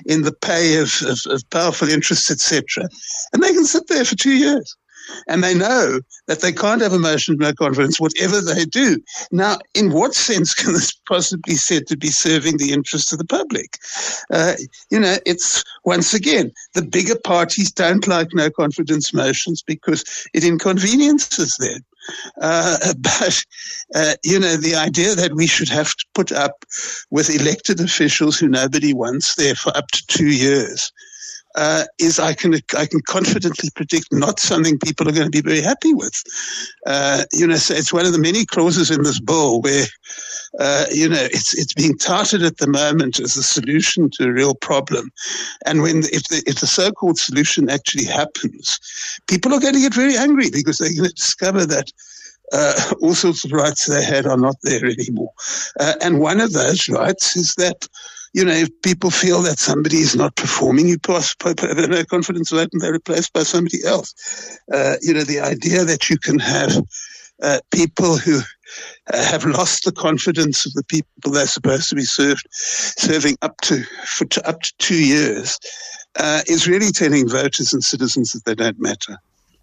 in the pay of powerful interests, etc. And they can sit there for 2 years. And they know that they can't have a motion of no confidence, whatever they do. Now, in what sense can this possibly be said to be serving the interests of the public? It's, once again, the bigger parties don't like no confidence motions because it inconveniences them. But the idea that we should have to put up with elected officials who nobody wants there for up to 2 years is, I can confidently predict, not something people are going to be very happy with. So it's one of the many clauses in this bill where, it's being touted at the moment as a solution to a real problem. And if the so-called solution actually happens, people are going to get very angry because they're going to discover that all sorts of rights they had are not there anymore. And one of those rights is that, if people feel that somebody is not performing, you pass a no confidence vote and they're replaced by somebody else. The idea that you can have people who have lost the confidence of the people they're supposed to be serving up to 2 years is really telling voters and citizens that they don't matter.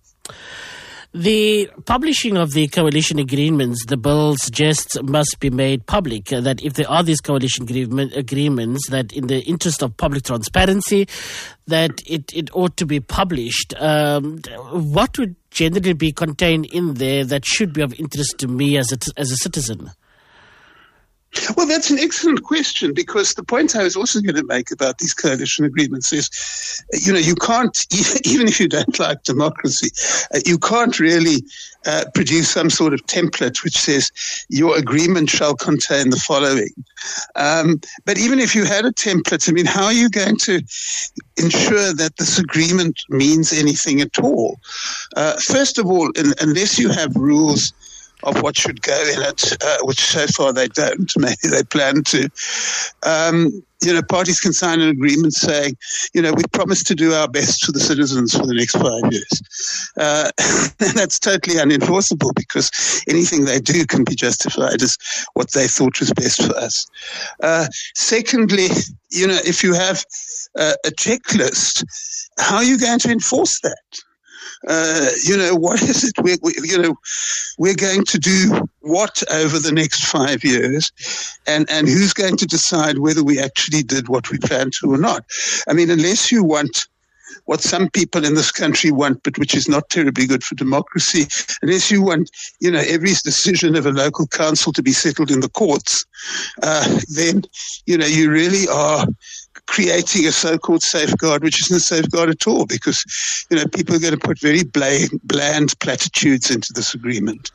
The publishing of the coalition agreements, the bill suggests, must be made public, that if there are these coalition agreements, that in the interest of public transparency, that it ought to be published. What would generally be contained in there that should be of interest to me as a citizen? Well, that's an excellent question, because the point I was also going to make about these coalition agreements is, you can't, even if you don't like democracy, you can't really produce some sort of template which says your agreement shall contain the following. But even if you had a template, how are you going to ensure that this agreement means anything at all? First of all, unless you have rules of what should go in it, which so far they don't. Maybe they plan to. Parties can sign an agreement saying, we promise to do our best for the citizens for the next 5 years. That's totally unenforceable, because anything they do can be justified as what they thought was best for us. Secondly, if you have a checklist, how are you going to enforce that? What is it? We're going to do what over the next 5 years, and who's going to decide whether we actually did what we planned to or not? Unless you want what some people in this country want, but which is not terribly good for democracy, unless you want, every decision of a local council to be settled in the courts, then, you really are creating a so-called safeguard, which isn't a safeguard at all, because, people are going to put very bland platitudes into this agreement.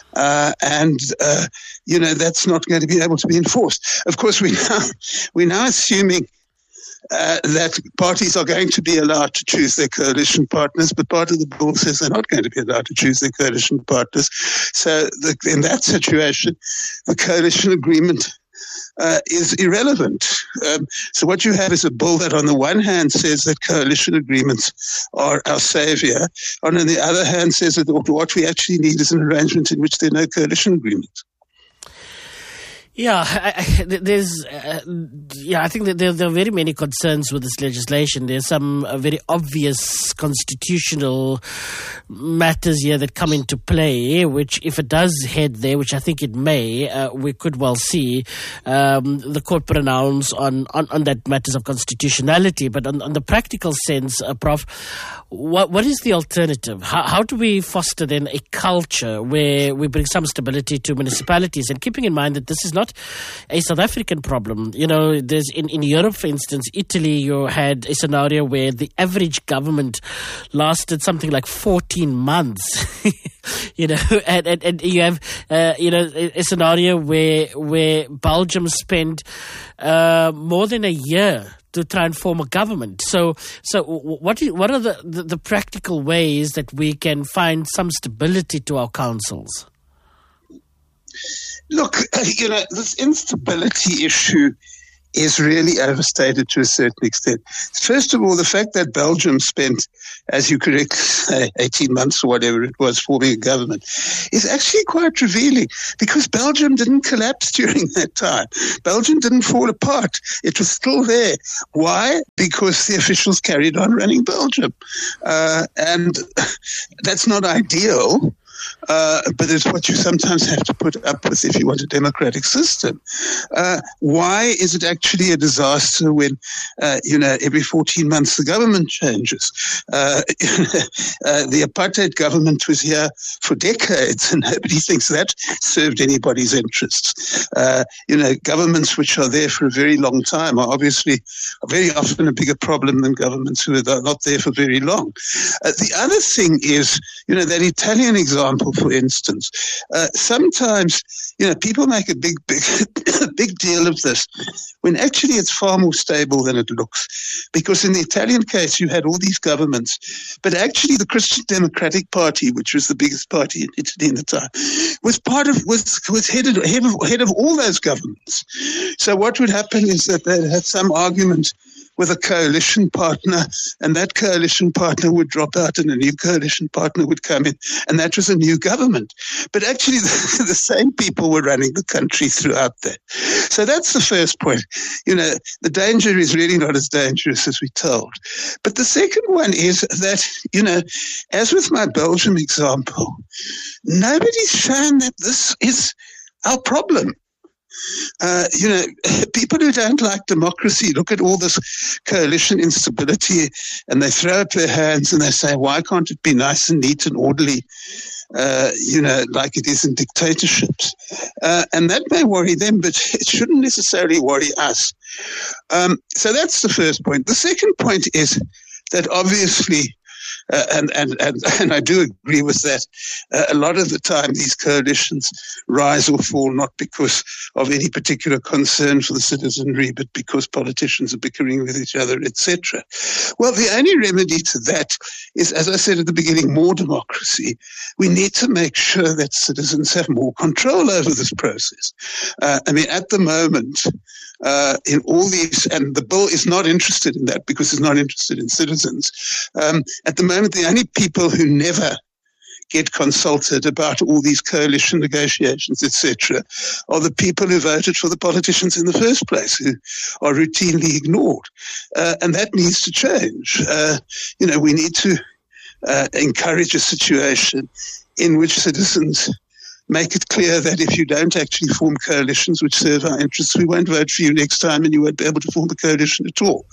That's not going to be able to be enforced. Of course, we're now assuming that parties are going to be allowed to choose their coalition partners, but part of the bill says they're not going to be allowed to choose their coalition partners. So in that situation, the coalition agreement is irrelevant. So what you have is a bill that on the one hand says that coalition agreements are our savior, and on the other hand says that what we actually need is an arrangement in which there are no coalition agreements. Yeah, I think that there are very many concerns with this legislation. There's some very obvious constitutional matters here that come into play, which, if it does head there, which I think it may, we could well see the court pronounce on that matters of constitutionality. But on the practical sense, Prof, what is the alternative? How do we foster then a culture where we bring some stability to municipalities, and keeping in mind that this is not a South African problem? There's in Europe, for instance, Italy, you had a scenario where the average government lasted something like 14 months. And you have a scenario where Belgium spent more than a year to try and form a government. So what are the practical ways that we can find some stability to our councils? Look, this instability issue is really overstated to a certain extent. First of all, the fact that Belgium spent, as you correctly say, 18 months or whatever it was forming a government is actually quite revealing, because Belgium didn't collapse during that time. Belgium didn't fall apart. It was still there. Why? Because the officials carried on running Belgium. And that's not ideal. But it's what you sometimes have to put up with if you want a democratic system. Why is it actually a disaster when, every 14 months the government changes? The apartheid government was here for decades, and nobody thinks that served anybody's interests. Governments which are there for a very long time are obviously very often a bigger problem than governments who are not there for very long. The other thing is, that Italian example, for instance, sometimes, people make a big deal of this when actually it's far more stable than it looks. Because in the Italian case, you had all these governments, but actually the Christian Democratic Party, which was the biggest party in Italy in the time, was head of all those governments. So what would happen is that they had some argument with a coalition partner, and that coalition partner would drop out and a new coalition partner would come in, and that was a new government. But actually the same people were running the country throughout that. So that's the first point. The danger is really not as dangerous as we're told. But the second one is that, as with my Belgium example, nobody's shown that this is our problem. People who don't like democracy look at all this coalition instability and they throw up their hands and they say, why can't it be nice and neat and orderly, like it is in dictatorships? And that may worry them, but it shouldn't necessarily worry us. So that's the first point. The second point is that obviously, and I do agree with that. A lot of the time, these coalitions rise or fall not because of any particular concern for the citizenry, but because politicians are bickering with each other, etc. Well, the only remedy to that is, as I said at the beginning, more democracy. We need to make sure that citizens have more control over this process. At the moment, in all these, and the bill is not interested in that because it's not interested in citizens. At the moment, the only people who never get consulted about all these coalition negotiations, etc., are the people who voted for the politicians in the first place, who are routinely ignored. And that needs to change. We need to encourage a situation in which citizens make it clear that if you don't actually form coalitions which serve our interests, we won't vote for you next time and you won't be able to form a coalition at all.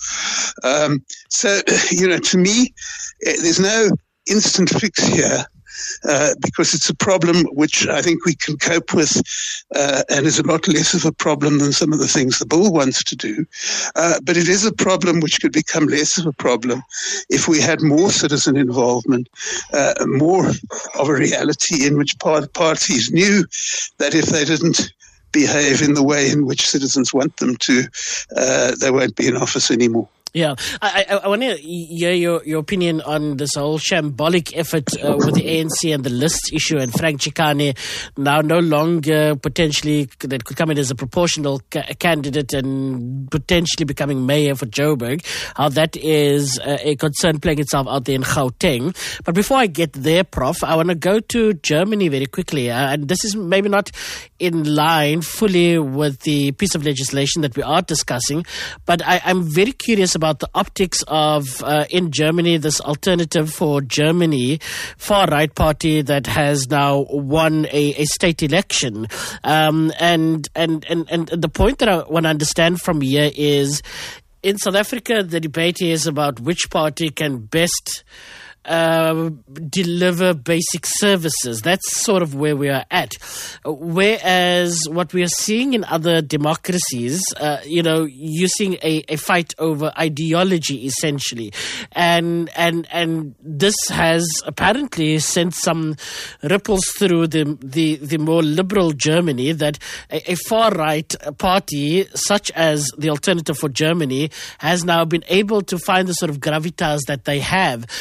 To me, there's no instant fix here. Because it's a problem which I think we can cope with and is a lot less of a problem than some of the things the bill wants to do. But it is a problem which could become less of a problem if we had more citizen involvement, more of a reality in which parties knew that if they didn't behave in the way in which citizens want them to, they won't be in office anymore. Yeah, I want to hear your opinion on this whole shambolic effort with the ANC and the list issue, and Frank Chikane now no longer potentially that could come in as a proportional candidate and potentially becoming mayor for Joburg. How that is a concern playing itself out there in Gauteng. But before I get there, Prof, I want to go to Germany very quickly. And this is maybe not in line fully with the piece of legislation that we are discussing, but I'm very curious about the optics of, in Germany, this Alternative for Germany far-right party that has now won a state election. And the point that I want to understand from here is, in South Africa, the debate is about which party can best deliver basic services. That's sort of where we are at. Whereas what we are seeing in other democracies, you're seeing a fight over ideology, essentially. And this has apparently sent some ripples through the more liberal Germany, that a far-right party such as the Alternative for Germany has now been able to find the sort of gravitas that they have. And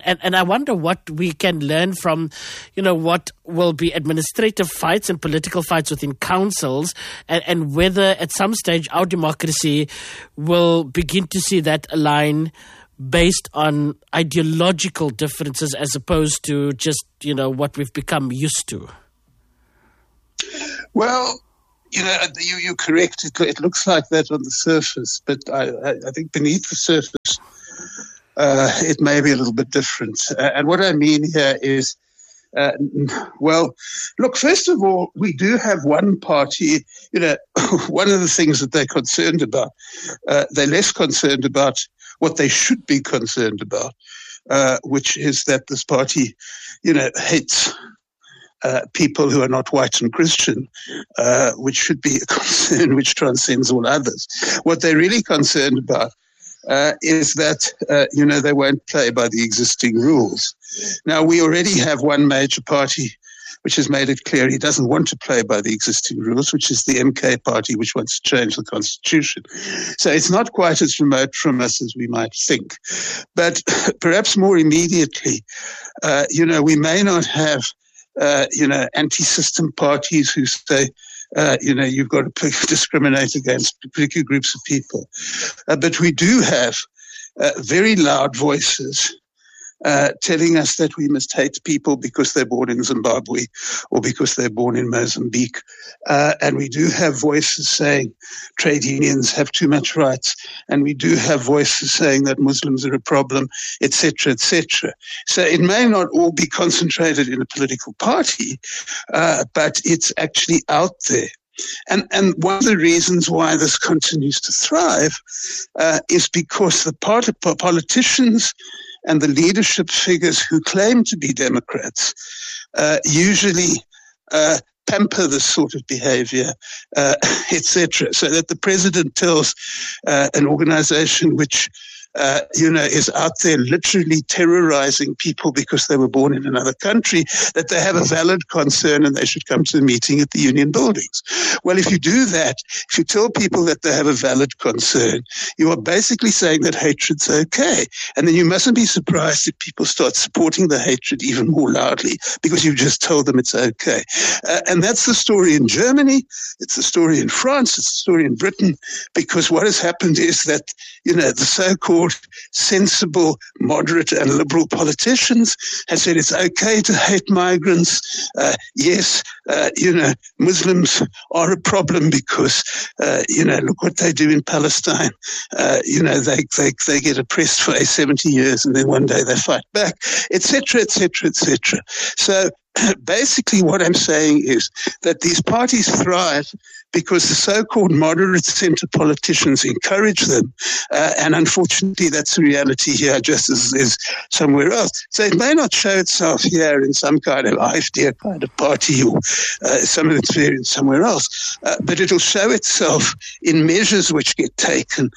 And I wonder what we can learn from, what will be administrative fights and political fights within councils, and whether at some stage our democracy will begin to see that align based on ideological differences as opposed to just, what we've become used to. Well, you're correct. It looks like that on the surface, but I think beneath the surface, it may be a little bit different. And what I mean here is, look, first of all, we do have one party, one of the things that they're concerned about, they're less concerned about what they should be concerned about, which is that this party, hates people who are not white and Christian, which should be a concern which transcends all others. What they're really concerned about is that, they won't play by the existing rules. Now, we already have one major party which has made it clear he doesn't want to play by the existing rules, which is the MK party, which wants to change the constitution. So it's not quite as remote from us as we might think. But perhaps more immediately, we may not have, anti-system parties who say, you've got to discriminate against particular groups of people. But we do have very loud voices telling us that we must hate people because they're born in Zimbabwe or because they're born in Mozambique. And we do have voices saying trade unions have too much rights. And we do have voices saying that Muslims are a problem, etc., etc. So it may not all be concentrated in a political party, but it's actually out there. And one of the reasons why this continues to thrive is because the politicians and the leadership figures who claim to be Democrats usually pamper this sort of behavior, etc., so that the president tells an organization which is out there literally terrorizing people because they were born in another country, that they have a valid concern and they should come to the meeting at the union buildings. Well, if you do that, if you tell people that they have a valid concern, you are basically saying that hatred's okay. And then you mustn't be surprised if people start supporting the hatred even more loudly because you've just told them it's okay. And that's the story in Germany. It's the story in France. It's the story in Britain, because what has happened is that, the so-called sensible, moderate and liberal politicians have said it's okay to hate migrants. Yes, Muslims are a problem because, look what they do in Palestine. They get oppressed for 70 years and then one day they fight back, etc., etc., etc. So basically what I'm saying is that these parties thrive because the so-called moderate centre politicians encourage them. And unfortunately, that's the reality here just as is somewhere else. So it may not show itself here in some kind of AfD kind of party or some of its variants somewhere else. But it'll show itself in measures which get taken,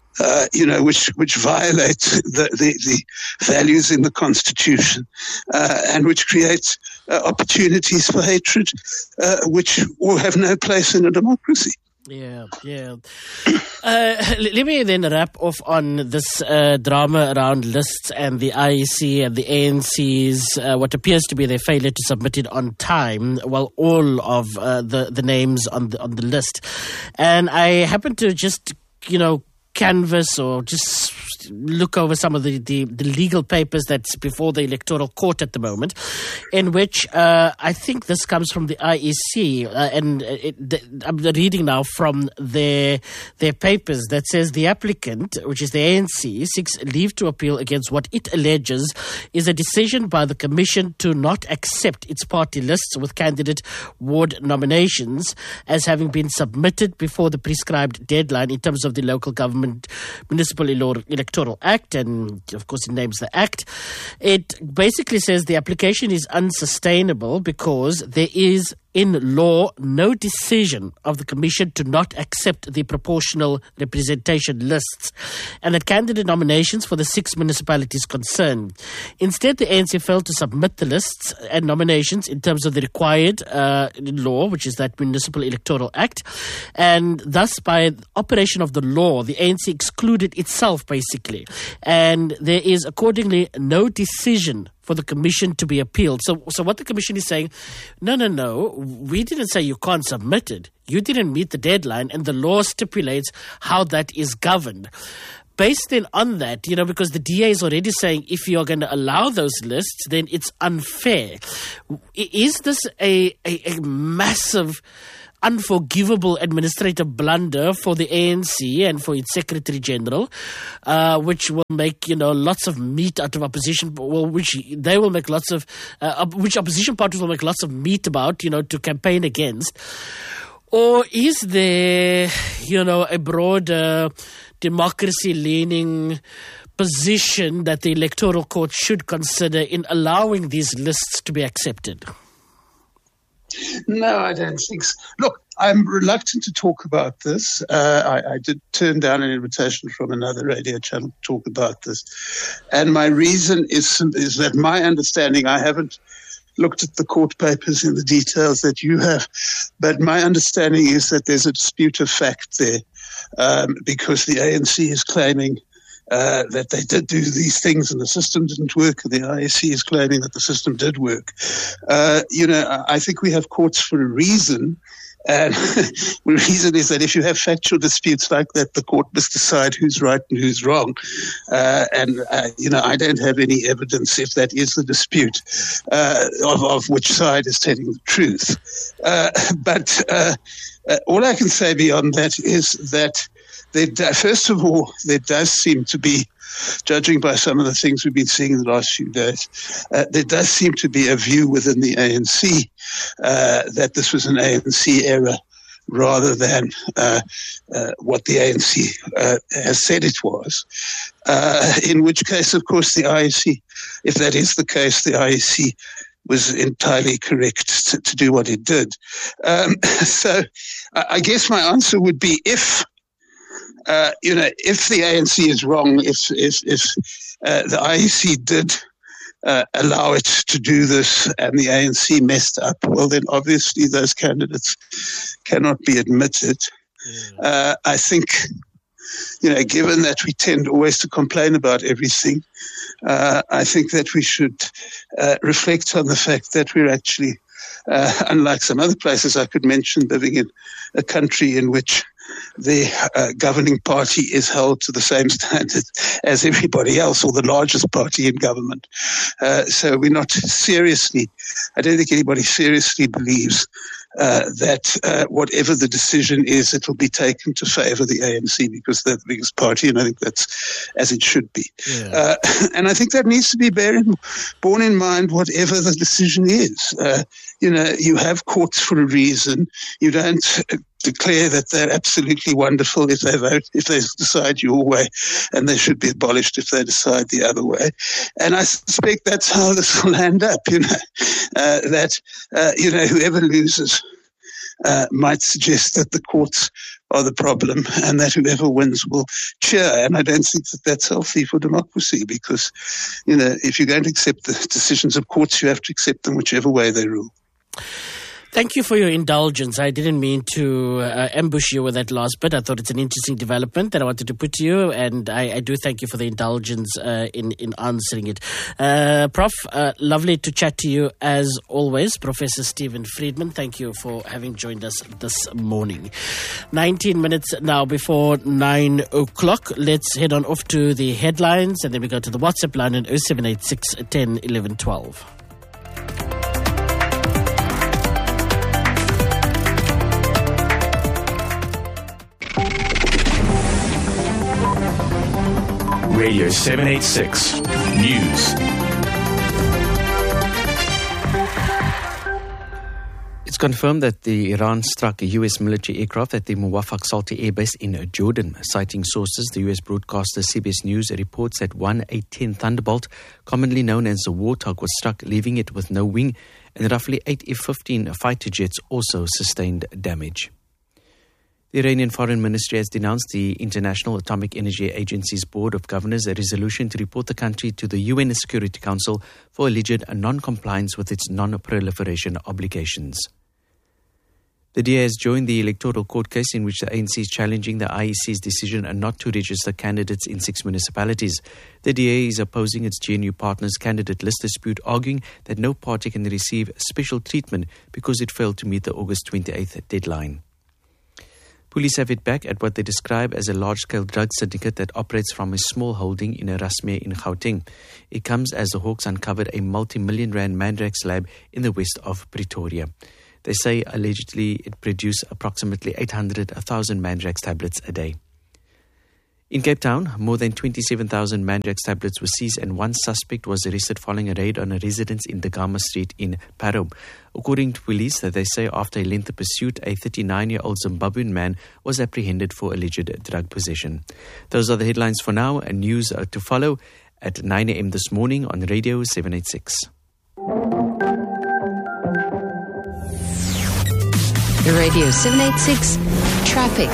which violate the values in the Constitution, and which creates opportunities for hatred, which will have no place in a democracy. Yeah. Let me then wrap off on this drama around lists and the IEC and the ANC's what appears to be their failure to submit it on time. Well, all of the names on the list, and I happen to just canvas or just look over some of the legal papers that's before the Electoral Court at the moment, in which I think this comes from the IEC, and I'm reading now from their papers that says the applicant, which is the ANC, seeks leave to appeal against what it alleges is a decision by the Commission to not accept its party lists with candidate ward nominations as having been submitted before the prescribed deadline in terms of the Local Government Municipal Electoral Act, and of course it names the Act. It basically says the application is unsustainable because there is in law no decision of the Commission to not accept the proportional representation lists and that candidate nominations for the 6 municipalities concerned. Instead, the ANC failed to submit the lists and nominations in terms of the required law, which is that Municipal Electoral Act, and thus by operation of the law, the ANC excluded itself basically, and there is accordingly no decision for the Commission to be appealed. So what the Commission is saying, no, we didn't say you can't submit it. You didn't meet the deadline, and the law stipulates how that is governed. Based then on that, because the DA is already saying if you're going to allow those lists, then it's unfair. Is this a massive, unforgivable administrative blunder for the ANC and for its Secretary General, which will make lots of meat out of opposition, which they will make lots of, which opposition parties will make lots of meat about, to campaign against? Or is there, a broader democracy-leaning position that the Electoral Court should consider in allowing these lists to be accepted? No, I don't think so. Look, I'm reluctant to talk about this. I did turn down an invitation from another radio channel to talk about this. And my reason is that my understanding, I haven't looked at the court papers in the details that you have, but my understanding is that there's a dispute of fact there, because the ANC is claiming that they did do these things and the system didn't work, and the IEC is claiming that the system did work. I think we have courts for a reason, and the reason is that if you have factual disputes like that, the court must decide who's right and who's wrong. I don't have any evidence, if that is the dispute, of which side is telling the truth. But all I can say beyond that is that first of all, there does seem to be, judging by some of the things we've been seeing in the last few days, there does seem to be a view within the ANC that this was an ANC error rather than what the ANC has said it was. In which case, of course, the IEC, if that is the case, the IEC was entirely correct to do what it did. So I guess my answer would be if the ANC is wrong, if the IEC did allow it to do this and the ANC messed up, well, then obviously those candidates cannot be admitted. I think, given that we tend always to complain about everything, I think that we should reflect on the fact that we're actually, unlike some other places I could mention, living in a country in which the governing party is held to the same standard as everybody else, or the largest party in government. So we're not seriously, I don't think anybody seriously believes that whatever the decision is, it will be taken to favor the ANC because they're the biggest party, and I think that's as it should be. Yeah. And I think that needs to be borne in mind, whatever the decision is. You have courts for a reason. You don't declare that they're absolutely wonderful if they decide your way, and they should be abolished if they decide the other way. And I suspect that's how this will end up, whoever loses might suggest that the courts are the problem and that whoever wins will cheer. And I don't think that that's healthy for democracy because, if you're going to accept the decisions of courts, you have to accept them whichever way they rule. Thank you for your indulgence. I didn't mean to ambush you with that last bit. I thought it's an interesting development that I wanted to put to you, and I do thank you for the indulgence in answering it. Prof, lovely to chat to you as always. Professor Stephen Friedman, thank you for having joined us this morning. 19 minutes now before 9 o'clock. Let's head on off to the headlines, and then we go to the WhatsApp line on 0786 10 11 12. Radio 786 News. It's confirmed that Iran struck a U.S. military aircraft at the Muwafaq Salti airbase in Jordan. Citing sources, the U.S. broadcaster CBS News reports that one A-10 Thunderbolt, commonly known as the Warthog, was struck, leaving it with no wing, and roughly 8 F-15 fighter jets also sustained damage. The Iranian Foreign Ministry has denounced the International Atomic Energy Agency's Board of Governors a resolution to report the country to the UN Security Council for alleged non-compliance with its non-proliferation obligations. The DA has joined the electoral court case in which the ANC is challenging the IEC's decision not to register candidates in 6 municipalities. The DA is opposing its GNU partners' candidate list dispute, arguing that no party can receive special treatment because it failed to meet the August 28th deadline. Police have hit back at what they describe as a large-scale drug syndicate that operates from a small holding in a Rasmea in Gauteng. It comes as the Hawks uncovered a multi-million rand Mandrax lab in the west of Pretoria. They say allegedly it produced approximately 800,000 Mandrax tablets a day. In Cape Town, more than 27,000 Mandrax tablets were seized and one suspect was arrested following a raid on a residence in Dagama Street in Parow. According to police, they say after a lengthy pursuit, a 39-year-old Zimbabwean man was apprehended for alleged drug possession. Those are the headlines for now, and news to follow at 9 a.m. this morning on Radio 786. Radio 786 Traffic.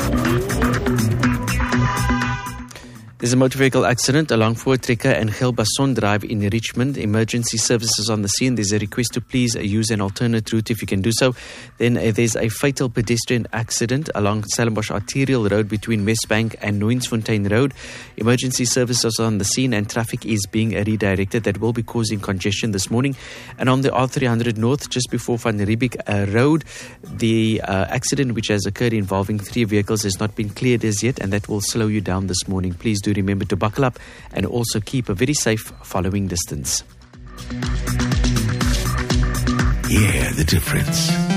There's a motor vehicle accident along Voortrekker and Gelbason Drive in Richmond. Emergency services on the scene. There's a request to please use an alternate route if you can do so. Then there's a fatal pedestrian accident along Stellenbosch Arterial Road between Westbank and Noensfontein Road. Emergency services on the scene and traffic is being redirected. That will be causing congestion this morning. And on the R300 North, just before Van Riebeeck Road, the accident which has occurred involving 3 vehicles has not been cleared as yet, and that will slow you down this morning. Please do remember to buckle up and also keep a very safe following distance. Hear the difference.